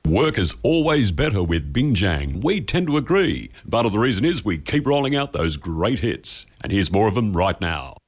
Work is always better with Bingjang. We tend to agree. Part of the reason is we keep rolling out those great hits. And here's more of them right now.